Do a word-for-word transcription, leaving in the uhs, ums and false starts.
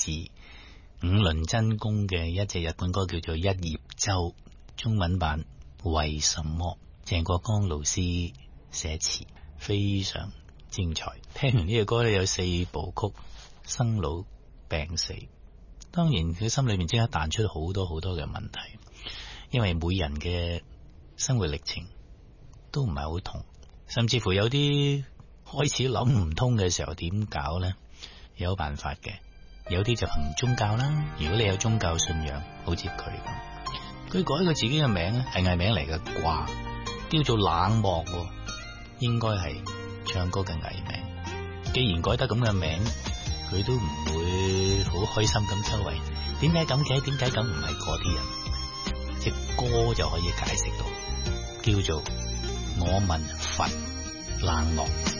自五輪真弓嘅一隻日本歌，叫做《一葉舟》，中文版為什麼？鄭國江老師寫詞，非常精彩。聽完呢個歌咧，有四部曲，生老病死。當然佢心裏面即刻彈出好多好多嘅問題，因為每人嘅生活歷程都唔係好同，甚至乎有啲開始諗唔通嘅時候點搞呢？有辦法嘅，有啲就憑宗教啦。如果你有宗教信仰，好似佢咁，佢改佢自己嘅名咧係藝名嚟嘅啩，叫做冷漠，應該係唱歌嘅藝名。既然改得咁嘅名，佢都唔會好開心咁周圍。點解咁嘅？點解咁唔係嗰啲人？隻歌就可以解釋到，叫做我問佛冷漠。